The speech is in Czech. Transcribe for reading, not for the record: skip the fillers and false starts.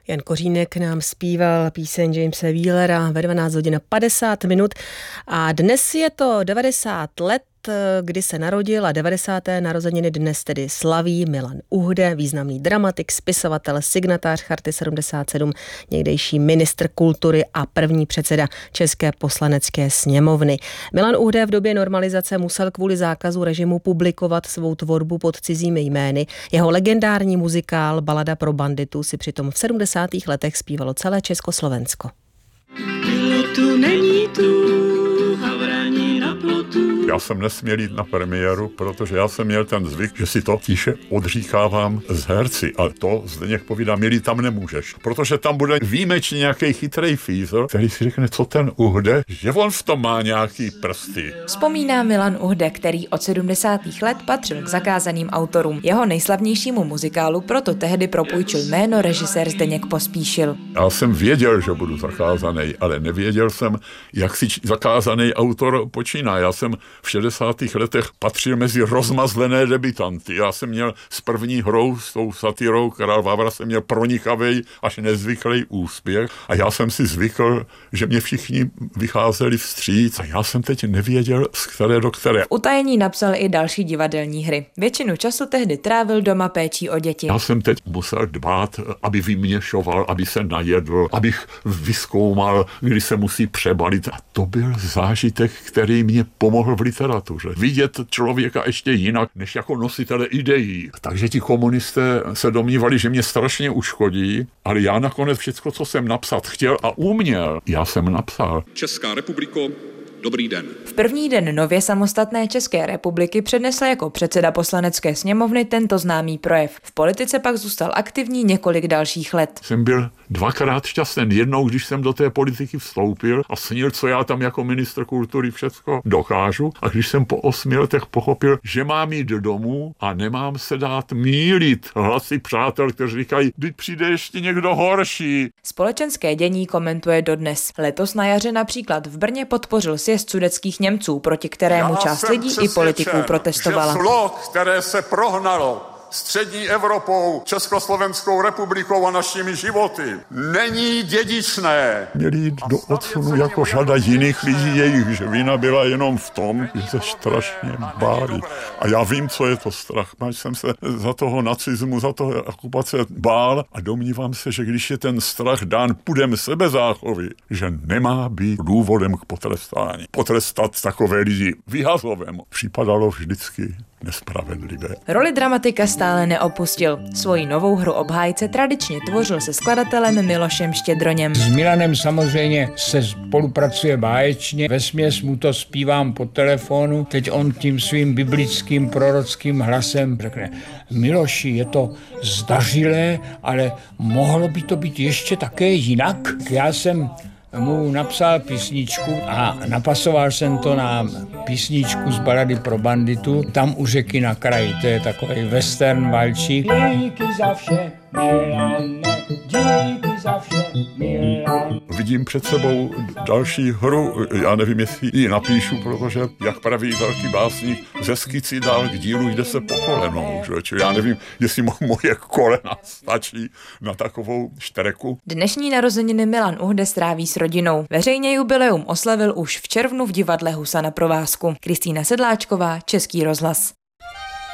Jan Kořínek nám zpíval píseň Jamese Wheelera ve 12 hodin 50 minut a dnes je to 90 let, kdy se narodil a 90. narozeniny dnes tedy slaví Milan Uhde, významný dramatik, spisovatel, signatář Charty 77, někdejší ministr kultury a první předseda České poslanecké sněmovny. Milan Uhde v době normalizace musel kvůli zákazu režimu publikovat svou tvorbu pod cizími jmény. Jeho legendární muzikál Balada pro banditu si přitom v 70. letech zpívalo celé Československo. Bylo tu, není tu, havrání na plotu. Já jsem nesměl jít na premiéru, protože já jsem měl ten zvyk, že si to tiše odříkávám z herci. Ale to Zdeněk povídá, milý, tam nemůžeš, protože tam bude výjimečně nějaký chytrej fízl, který si řekne, co ten Uhde, že on v tom má nějaký prsty. Vzpomíná Milan Uhde, který od 70. let patřil k zakázaným autorům. Jeho nejslavnějšímu muzikálu proto tehdy propůjčil jméno režisér Zdeněk Pospíšil. Já jsem věděl, že budu zakázaný, ale nevěděl jsem, jak si zakázaný autor počíná. Já jsem v 60. letech patřil mezi rozmazlené debutanty. Já jsem měl s první hrou, s tou satírou Král Vávra, jsem měl pronikavej až nezvyklý úspěch a já jsem si zvykl, že mě všichni vycházeli vstříc a já jsem teď nevěděl, z které do které. V utajení napsal i další divadelní hry. Většinu času tehdy trávil doma péčí o děti. Já jsem teď musel dbát, aby vyměšoval, aby se najedl, abych vyzkoumal, kdy se musí přebalit. A to byl zážitek, který mě pomohl v literatuře. Vidět člověka ještě jinak, než jako nositele ideí. Takže ti komunisté se domnívali, že mě strašně uškodí, ale já nakonec všecko, co jsem napsat chtěl a uměl, já jsem napsal. Česká republiko, dobrý den. V první den nově samostatné České republiky přednesl jako předseda Poslanecké sněmovny tento známý projev. V politice pak zůstal aktivní několik dalších let. Jsem byl dvakrát šťastný. Jednou, když jsem do té politiky vstoupil a snil, co já tam jako ministr kultury všecko dokážu. A když jsem po 8 letech pochopil, že mám jít domů a nemám se dát mýlit. Hlasy přátel, kteří říkají, teď přijde ještě někdo horší. Společenské dění komentuje dodnes. Letos na jaře například v Brně podpořil sjezd sudetských Němců, proti kterému část lidí i politiků protestovala. Že zlo, které se prohnalo střední Evropou, Československou republikou a našimi životy, není dědičné. Měli jít do odsunu jako řada jiných lidí, jejich vina byla jenom v tom, že se strašně báli. A já vím, co je to strach. Máš jsem se za toho nacismu, za toho okupace bál a domnívám se, že když je ten strach dán pudem sebezáchovy, že nemá být důvodem k potrestání. Potrestat takové lidi vyhazovem připadalo vždycky nespravedlivé. Roli dramatika stále neopustil. Svoji novou hru Obhájce tradičně tvořil se skladatelem Milošem Štědroněm. S Milanem samozřejmě se spolupracuje báječně. Vesměs mu to zpívám po telefonu. Teď on tím svým biblickým prorockým hlasem řekne: Miloši, je to zdařilé, ale mohlo by to být ještě také jinak. Já jsem mu napsal písničku a napasoval jsem to na písničku z Balady pro banditu, Tam u řeky na kraji, to je takový western valčík. Díky za vše, Milane, díky za vše, Milane. Vidím před sebou další hru, já nevím, jestli ji napíšu, protože, jak praví velký básník, ze skici dál k dílu jde se po kolenou. Čili já nevím, jestli moje kolena stačí na takovou štreku. Dnešní narozeniny Milan Uhde stráví s rodinou. Veřejně jubileum oslavil už v červnu v divadle Husa na provázku. Kristýna Sedláčková, Český rozhlas.